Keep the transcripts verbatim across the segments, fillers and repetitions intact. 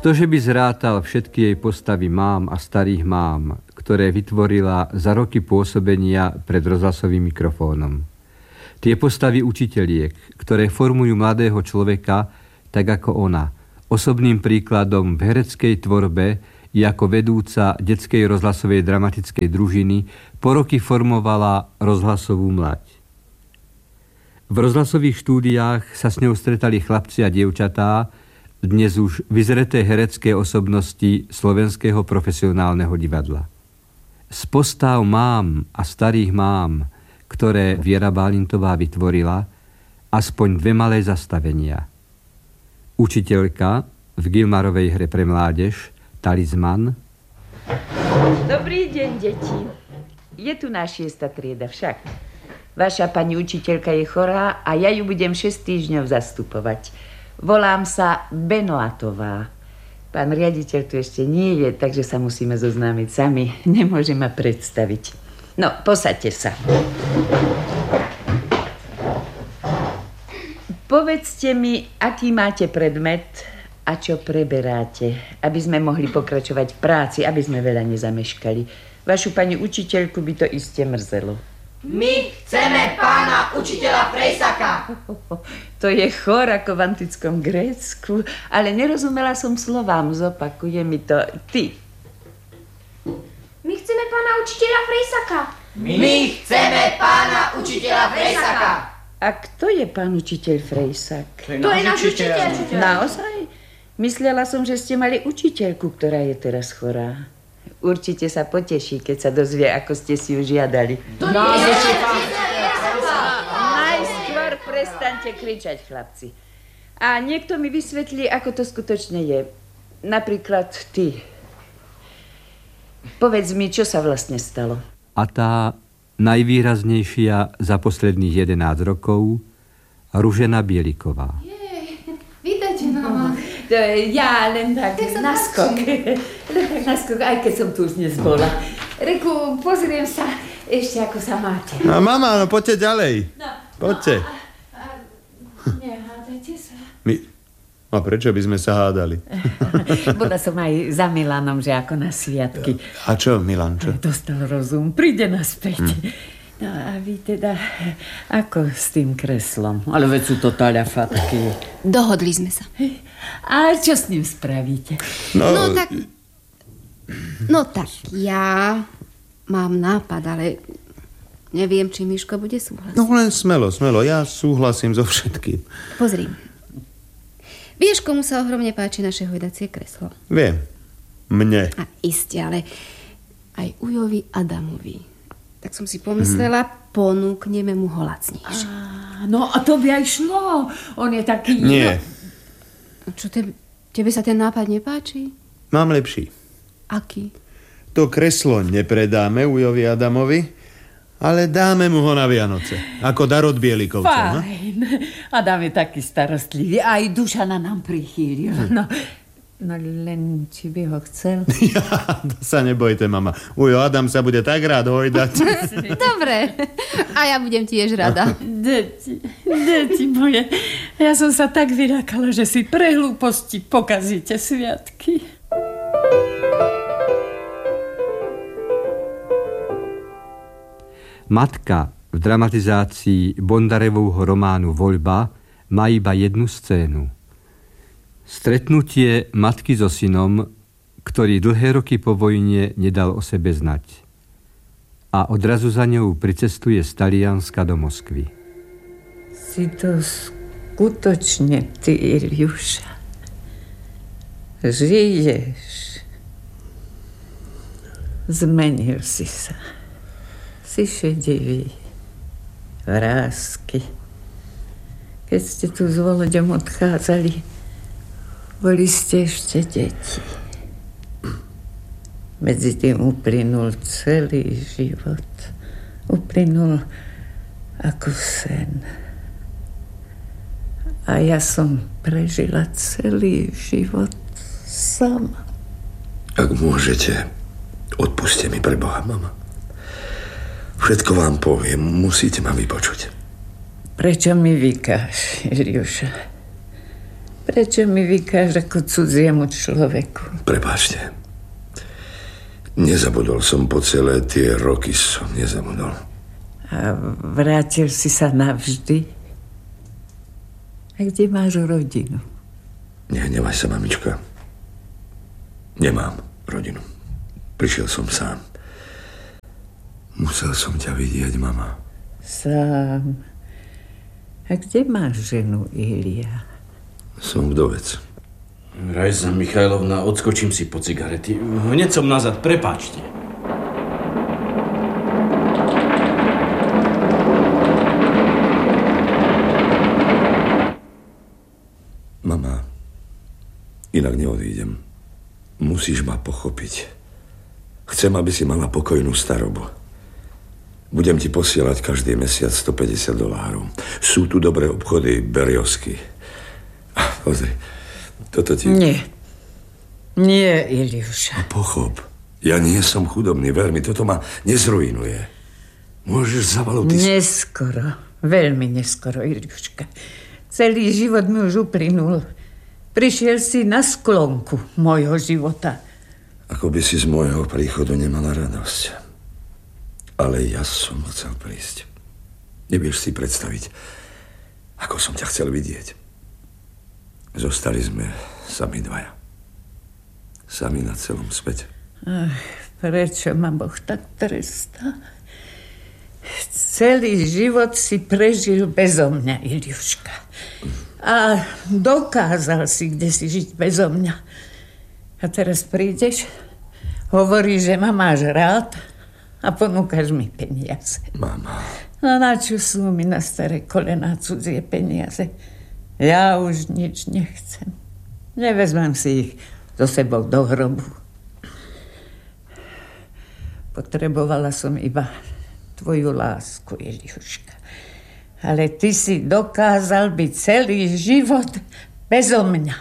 Ktože by zrátal všetky jej postavy mám a starých mám, ktoré vytvorila za roky pôsobenia pred rozhlasovým mikrofónom. Tie postavy učiteliek, ktoré formujú mladého človeka, tak ako ona, osobným príkladom v hereckej tvorbe i ako vedúca detskej rozhlasovej dramatickej družiny po roky formovala rozhlasovú mlať. V rozhlasových štúdiách sa s ňou stretali chlapci a dievčatá, dnes už vyzreté herecké osobnosti slovenského profesionálneho divadla. Z postav mám a starých mám, ktoré Viera Bálintová vytvorila, aspoň dve malé zastavenia. Učiteľka v Gilmarovej hre pre mládež Talizman. Dobrý deň, deti. Je tu náš šiesta trieda však. Vaša pani učiteľka je chorá a ja ju budem šesť týždňov zastupovať. Volám sa Benoatová. Pán riaditeľ tu ešte nie je, takže sa musíme zoznámiť sami. Nemôžem ma predstaviť. No, posaďte sa. Povedzte mi, aký máte predmet a čo preberáte, aby sme mohli pokračovať v práci, aby sme veľa nezameškali. Vašu pani učiteľku by to iste mrzelo. My chceme pána učiteľa Frejsaka. To je chor ako v antickom Grécku, ale nerozumela som slovám, zopakuje mi to ty. My chceme pána učiteľa Frejsaka. My chceme pána učiteľa Frejsaka. A kto je pán učiteľ Frejsak? To je náš učiteľ. Naozaj? Myslela som, že ste mali učiteľku, ktorá je teraz chorá. Určite sa poteší, keď sa dozvie, ako ste si ju žiadali. To nie je Najskôr prestaňte kričať, chlapci. A niekto mi vysvetlí, ako to skutočne je. Napríklad ty. Povedz mi, čo sa vlastne stalo. A tá najvýraznejšia za posledných jedenásť rokov, Ružena Bieliková. Vítajte, mama. Ja len tak naskok. Len tak naskok, aj keď som tu už dnes bola. Reku, pozriem sa ešte, ako sa máte. No mama, no poďte ďalej. No, Poďte. No, a, a, nehádajte sa. My... A prečo by sme sa hádali? Bola som aj za Milanom, že ako na sviatky. A čo, Milan, čo? Dostal rozum, príde naspäť. Hm. No a vy teda, ako s tým kreslom? Ale veď sú to taľafatky. Dohodli sme sa. A čo s ním spravíte? No, No tak... No tak, ja mám nápad, ale neviem, či Miško bude súhlasiť. no len smelo, smelo. Ja súhlasím so všetkým. Pozri. Vieš, komu sa ohromne páči naše hojdacie kreslo? Viem. Mne. A iste, ale aj Ujovi Adamovi. Tak som si pomyslela, hmm. ponúkneme mu ho lacnejšie. No a to by aj šlo. On je taký... Nie. No, čo tebe, tebe sa ten nápad nepáči? Mám lepší. Aký? To kreslo nepredáme Ujovi Adamovi, ale dáme mu ho na Vianoce. Ako dar od Bielikovcov. Fajn. Adam je taký starostlivý. Aj Dušana nám prichýlil. Hm. No, no len či by ho chcel. Ja, to sa nebojte, mama. Ujo Adam sa bude tak rád hojdať. Dobre. A ja budem tiež rada. Deti, deti moje. Ja som sa tak vyľakala, že si pre hlúposti pokazíte sviatky. Matka v dramatizácii Bondarevovho románu Voľba má iba jednu scénu. Stretnutie matky so synom, ktorý dlhé roky po vojne nedal o sebe znať. A odrazu za ňou pricestuje z Talianska do Moskvy. Si to skutočne ty, Iliuša. Žiješ. Zmenil si sa. Si šedivý. Vrásky. Keď ste tu s Voloďom odchádzali, boli ste ešte deti. Medzi tým uplynul celý život. Uplynul ako sen. A ja som prežila celý život sama. Ak môžete, odpuste mi pre Boha, mama. Všetko vám poviem, musíte ma vypočuť. Prečo mi vykáš, Iliuša? Prečo mi vykáš ako cudziemu človeku? Prepáčte. Nezabudol som po celé tie roky, som nezabudol. A vrátil si sa navždy? A kde máš rodinu? Nehnevaj sa, mamička. Nemám rodinu. Prišiel som sám. Musel som ťa vidieť, mama. Sám. A kde máš ženu, Ilia? Som vdovec. Rajza Michajlovna, odskočím si po cigarety. Hneď som nazad, prepáčte. Mama, inak neodídem. Musíš ma pochopiť. Chcem, aby si mala pokojnú starobu. Budem ti posielať každý mesiac stopäťdesiat dolárov. Sú tu dobré obchody, Beriovsky. Pozri, toto ti... Nie. Nie, Iliuša. Pochop. Ja nie som chudobný, ver mi, toto ma nezruinuje. Môžeš zavalúť... Neskoro. Veľmi neskoro, Iliuška. Celý život mi už uplynul. Prišiel si na sklonku môjho života. Ako by si z môjho príchodu nemala radosť. Ale ja som chcel prísť. Nevieš si predstaviť, ako som ťa chcel vidieť. Zostali sme sami dvaja. Sami na celom svete. Ach, prečo ma Boh tak trestá? Celý život si prežil bezo mňa, Iliuška. A dokázal si, kde si žiť bezo mňa. A teraz prídeš, hovoríš, že ma máš rád a ponúkaš mi peniaze. Mama. No na čo sú mi na staré kolená cudzie peniaze? Ja už nič nechcem. Nevezmem si ich so sebou do hrobu. Potrebovala som iba tvoju lásku, Iliuška. Ale ty si dokázal byť celý život bezo mňa.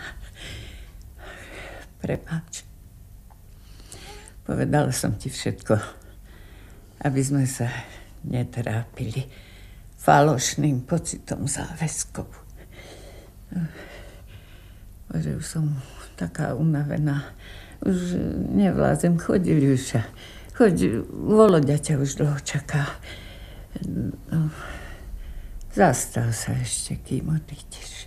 Prepáč. Povedala som ti všetko, aby sme sa netrápili falošným pocitom záväzkov. Bože, už som taká unavená. Už nevládzem. Choď, Iliuša. Choď, Voloďa ťa už dlho čaká. No, zastav sa ešte, kým odídeš.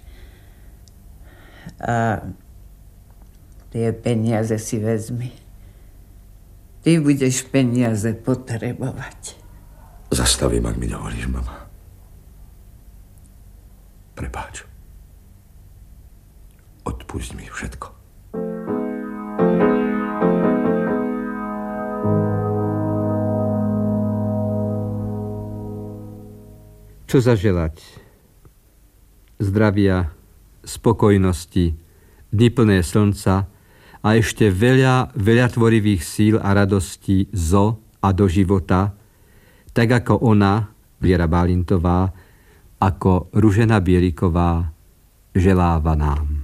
A tie peniaze si vezmi. Ty budeš peniaze potrebovať. Zastavím, ak mi dovolíš, mama. Prepáč. Odpusť mi všetko. Čo zaželať? Zdravia, spokojnosti, dni plné slnca a ešte veľa, veľa tvorivých síl a radostí zo a do života, tak ako ona, Viera Bálintová, ako Ružena Bieliková, želáva nám.